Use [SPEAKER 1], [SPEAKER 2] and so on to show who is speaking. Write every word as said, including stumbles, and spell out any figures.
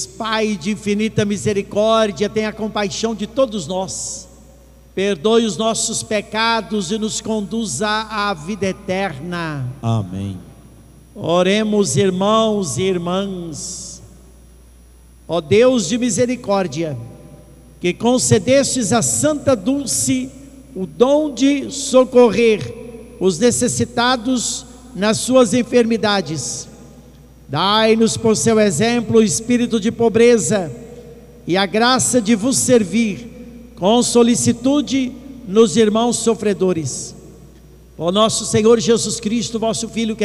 [SPEAKER 1] Pai de infinita misericórdia, tenha compaixão de todos nós, perdoe os nossos pecados e nos conduza à vida eterna.
[SPEAKER 2] Amém.
[SPEAKER 1] Oremos, irmãos e irmãs. Ó Deus de misericórdia, que concedestes a Santa Dulce o dom de socorrer os necessitados nas suas enfermidades, dai-nos por seu exemplo o espírito de pobreza e a graça de vos servir com solicitude nos irmãos sofredores. Ó nosso Senhor Jesus Cristo, vosso Filho, que